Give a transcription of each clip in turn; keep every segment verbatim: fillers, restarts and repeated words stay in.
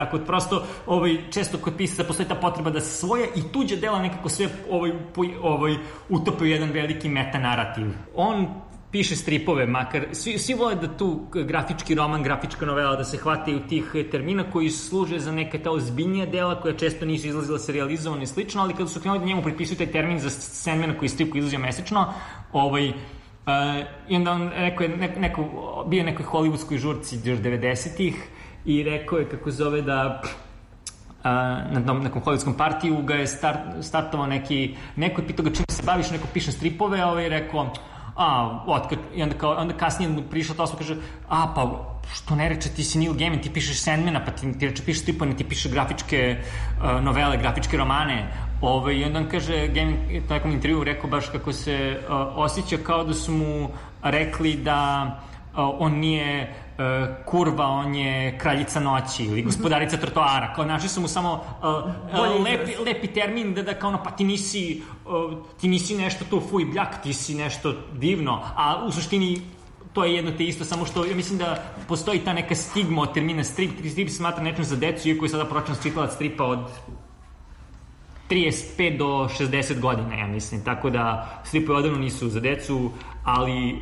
Tako prosto, ovaj, često kod pisaca postoji ta potreba da se svoje i tuđe dela nekako sve ovaj, ovaj, utope u jedan veliki metanarativ. On piše stripove, makar, svi, svi vole da tu grafički roman, grafička novela, da se hvataju tih termina koji služe za neke ta ozbiljnija dela koja često nisu izlazila serializovano i slično, ali kada su krenuli da njemu pripisuju taj termin za Sandmana koji strip koji izlazio mesečno, ovaj, uh, i onda on rekao je, neko, neko, bio nekoj hollywoodskoj žurci još devedesetih i rekao je kako zove da uh, na tom nekom hollywoodskom partiju ga je start, startovao neki, neko je pitao ga čim se baviš, neko piše stripove, ovaj, rekao a, otkad, i onda, kao, onda kasnije mu prišla to, kaže, a, pa, što ne reče, ti si Neil Gaiman, ti pišeš Sandmana, pa ti, ti reče, pišeš stripove, ti pišeš grafičke uh, novele, grafičke romane, Ove, i onda on kaže, Gaiman je u nekom intervju rekao baš kako se uh, osjeća kao da su mu rekli da uh, on nije uh, kurva, on je kraljica noći ili gospodarica trotoara, kao našli su mu samo uh, uh, lepi, lepi termin da, da kao ono, pa ti nisi uh, ti nisi nešto tu fuj bljak, ti si nešto divno, a u suštini to je jedno te isto, samo što ja mislim da postoji ta neka stigma od termina strip, strip se smatra nečem za decu, iako je sada pročan čitalac stripa od trideset pet do šezdeset godina, ja mislim, tako da stripovi odavno nisu za decu, ali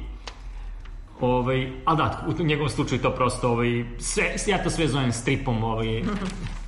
ovaj, ali da, u njegovom slučaju to prosto ovaj, sve, ja to sve zovem stripom, ovaj